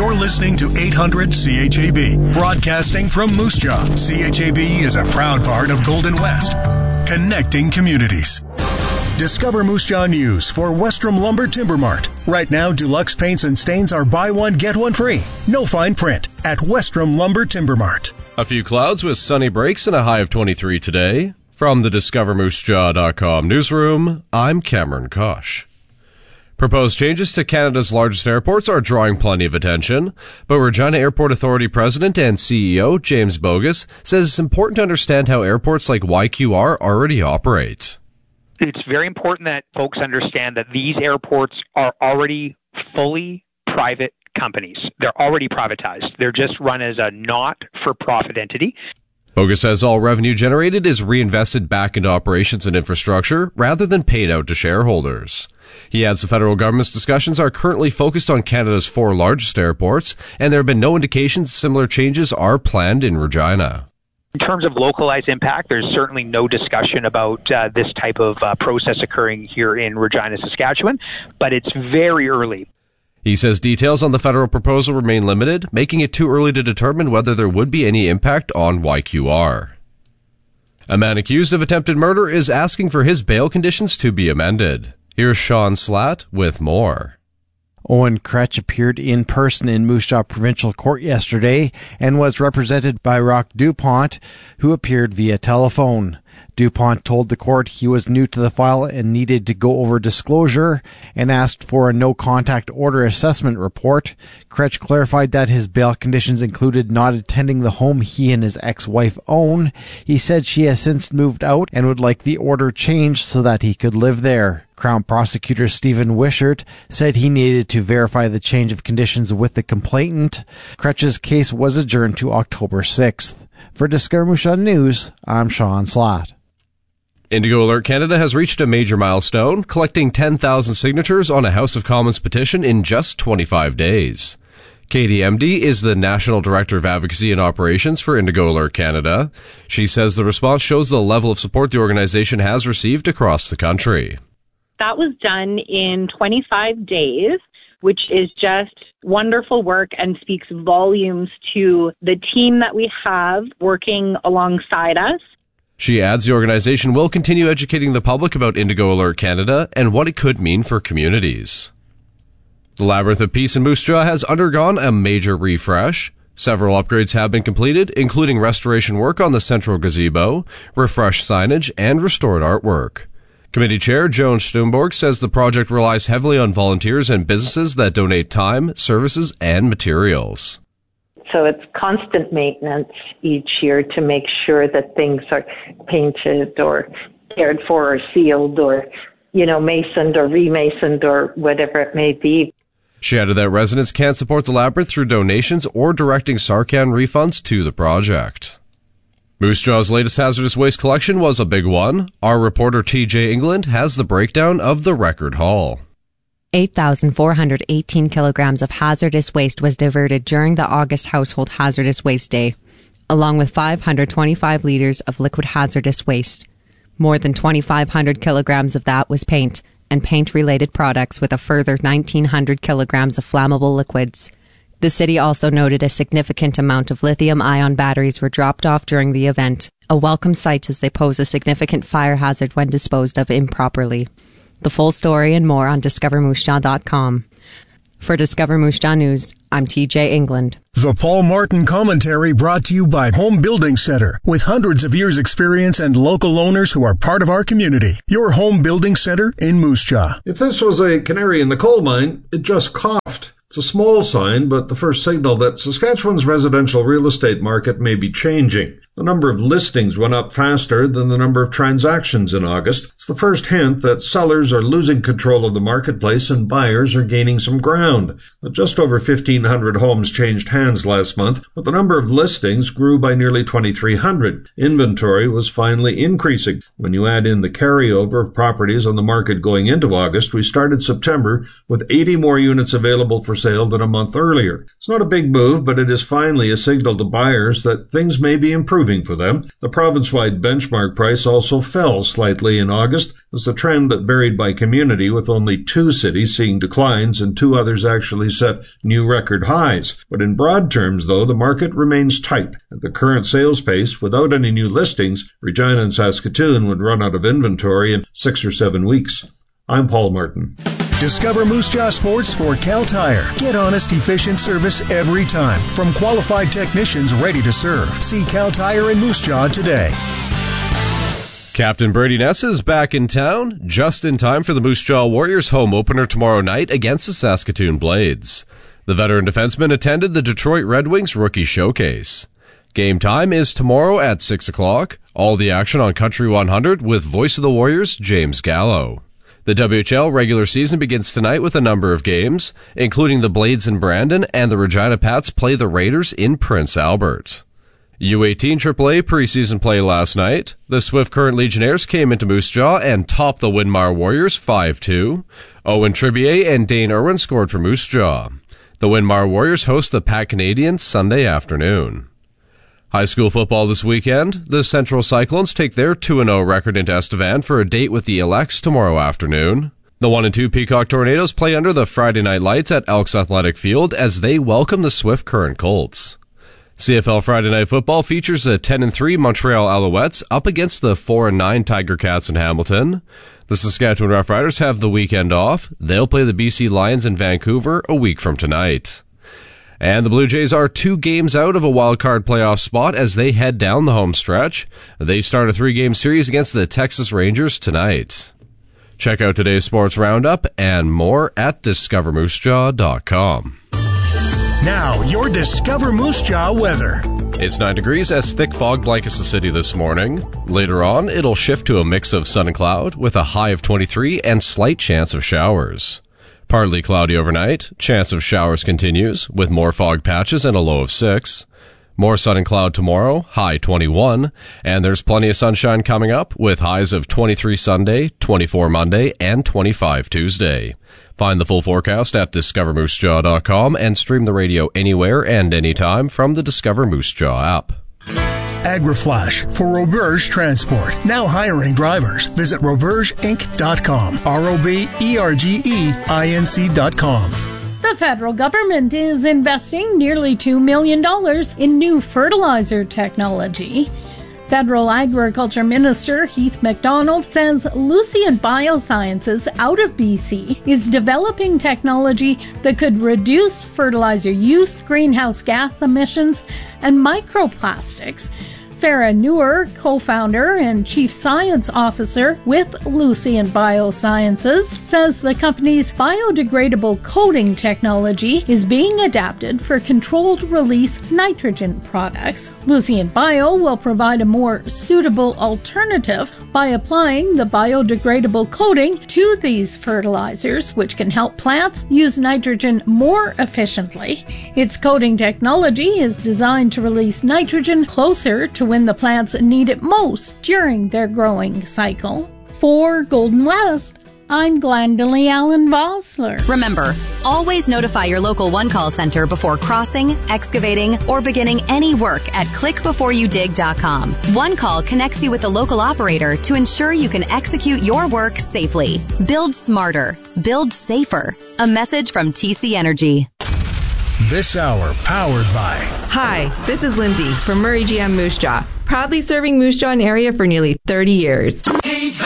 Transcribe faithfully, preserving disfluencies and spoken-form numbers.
You're listening to eight hundred C H A B, broadcasting from Moose Jaw. C H A B is a proud part of Golden West, connecting communities. Discover Moose Jaw news for Westrom Lumber Timber Mart. Right now, Deluxe paints and stains are buy one, get one free. No fine print at Westrom Lumber Timber Mart. A few clouds with sunny breaks and a high of twenty-three today. From the Discover Moose Jaw dot com newsroom, I'm Cameron Kosh. Proposed changes to Canada's largest airports are drawing plenty of attention, but Regina Airport Authority President and C E O James Bogus says it's important to understand how airports like Y Q R already operate. It's very important that folks understand that these airports are already fully private companies. They're already privatized. They're just run as a not-for-profit entity. Bogus says all revenue generated is reinvested back into operations and infrastructure rather than paid out to shareholders. He adds the federal government's discussions are currently focused on Canada's four largest airports, and there have been no indications similar changes are planned in Regina. In terms of localized impact, there's certainly no discussion about uh, this type of uh, process occurring here in Regina, Saskatchewan, but it's very early. He says details on the federal proposal remain limited, making it too early to determine whether there would be any impact on Y Q R. A man accused of attempted murder is asking for his bail conditions to be amended. Here's Sean Slatt with more. Owen Kretsch appeared in person in Moose Jaw Provincial Court yesterday and was represented by Roch Dupont, who appeared via telephone. Dupont told the court he was new to the file and needed to go over disclosure and asked for a no-contact order assessment report. Kretsch clarified that his bail conditions included not attending the home he and his ex-wife own. He said she has since moved out and would like the order changed so that he could live there. Crown Prosecutor Stephen Wishart said he needed to verify the change of conditions with the complainant. Kretsch's case was adjourned to October sixth. For Discover Moose Jaw News, I'm Sean Slatt. Indigo Alert Canada has reached a major milestone, collecting ten thousand signatures on a House of Commons petition in just twenty-five days. Katie Emdy is the National Director of Advocacy and Operations for Indigo Alert Canada. She says the response shows the level of support the organization has received across the country. That was done in twenty-five days, which is just wonderful work and speaks volumes to the team that we have working alongside us. She adds the organization will continue educating the public about Indigo Alert Canada and what it could mean for communities. The Labyrinth of Peace in Moose Jaw has undergone a major refresh. Several upgrades have been completed, including restoration work on the central gazebo, refreshed signage, and restored artwork. Committee Chair Joan Stumborg says the project relies heavily on volunteers and businesses that donate time, services, and materials. So it's constant maintenance each year to make sure that things are painted or cared for or sealed or, you know, masoned or remasoned or whatever it may be. She added that residents can support the Labyrinth through donations or directing Sarcan refunds to the project. Moose Jaw's latest hazardous waste collection was a big one. Our reporter T J England has the breakdown of the record haul. eight thousand four hundred eighteen kilograms of hazardous waste was diverted during the August Household Hazardous Waste Day, along with five hundred twenty-five litres of liquid hazardous waste. More than twenty-five hundred kilograms of that was paint and paint-related products, with a further nineteen hundred kilograms of flammable liquids. The city also noted a significant amount of lithium-ion batteries were dropped off during the event, a welcome sight as they pose a significant fire hazard when disposed of improperly. The full story and more on Discover Moose Jaw dot com. For Discover Moose Jaw News, I'm T J England. The Paul Martin Commentary brought to you by Home Building Center, with hundreds of years experience and local owners who are part of our community. Your Home Building Center in Moose Jaw. If this was a canary in the coal mine, it just coughed. It's a small sign, but the first signal that Saskatchewan's residential real estate market may be changing. The number of listings went up faster than the number of transactions in August. It's the first hint that sellers are losing control of the marketplace and buyers are gaining some ground. But just over fifteen hundred homes changed hands last month, but the number of listings grew by nearly twenty-three hundred. Inventory was finally increasing. When you add in the carryover of properties on the market going into August, we started September with eighty more units available for sale than a month earlier. It's not a big move, but it is finally a signal to buyers that things may be improving improving for them. The province-wide benchmark price also fell slightly in August, as the trend varied by community, with only two cities seeing declines and two others actually set new record highs. But in broad terms, though, the market remains tight. At the current sales pace, without any new listings, Regina and Saskatoon would run out of inventory in six or seven weeks. I'm Paul Martin. Discover Moose Jaw Sports for Cal Tire. Get honest, efficient service every time from qualified technicians ready to serve. See Cal Tire in Moose Jaw today. Captain Brady Ness is back in town, just in time for the Moose Jaw Warriors home opener tomorrow night against the Saskatoon Blades. The veteran defenseman attended the Detroit Red Wings Rookie Showcase. Game time is tomorrow at six o'clock. All the action on Country one hundred with Voice of the Warriors, James Gallo. The W H L regular season begins tonight with a number of games, including the Blades in Brandon, and the Regina Pats play the Raiders in Prince Albert. U eighteen triple A preseason play last night. The Swift Current Legionnaires came into Moose Jaw and topped the Winmar Warriors five two. Owen Tribier and Dane Irwin scored for Moose Jaw. The Winmar Warriors host the Pat Canadians Sunday afternoon. High school football this weekend. The Central Cyclones take their two and oh record into Estevan for a date with the Elects tomorrow afternoon. The one and two Peacock Tornadoes play under the Friday night lights at Elks Athletic Field as they welcome the Swift Current Colts. C F L Friday Night Football features the ten and three Montreal Alouettes up against the four and nine Tiger Cats in Hamilton. The Saskatchewan Roughriders have the weekend off. They'll play the B C Lions in Vancouver a week from tonight. And the Blue Jays are two games out of a wild-card playoff spot as they head down the home stretch. They start a three-game series against the Texas Rangers tonight. Check out today's sports roundup and more at discover moose jaw dot com. Now, your Discover Moose Jaw weather. It's nine degrees as thick fog blankets the city this morning. Later on, it'll shift to a mix of sun and cloud with a high of twenty-three and slight chance of showers. Partly cloudy overnight. Chance of showers continues with more fog patches and a low of six. More sun and cloud tomorrow, high twenty-one. And there's plenty of sunshine coming up with highs of twenty-three Sunday, twenty-four Monday, and twenty-five Tuesday. Find the full forecast at discover moose jaw dot com and stream the radio anywhere and anytime from the Discover Moose Jaw app. AgriFlash for Roberge Transport. Now hiring drivers. Visit roberge inc dot com. R O B E R G E I N C dot com. The federal government is investing nearly two million dollars in new fertilizer technology. Federal Agriculture Minister Heath MacDonald says Lucient Biosciences out of B C is developing technology that could reduce fertilizer use, greenhouse gas emissions, and microplastics. Farah Noor, co-founder and chief science officer with Lucient Biosciences, says the company's biodegradable coating technology is being adapted for controlled release nitrogen products. Lucient Bio will provide a more suitable alternative by applying the biodegradable coating to these fertilizers, which can help plants use nitrogen more efficiently. Its coating technology is designed to release nitrogen closer to when the plants need it most during their growing cycle. For Golden West, I'm Glendalee Allen Vossler. Remember, always notify your local One Call Center before crossing, excavating, or beginning any work at click before you dig dot com. One Call connects you with the local operator to ensure you can execute your work safely. Build smarter. Build safer. A message from T C Energy. This hour powered by... Hi, this is Lindsay from Murray G M Moose Jaw, proudly serving Moose Jaw area for nearly thirty years.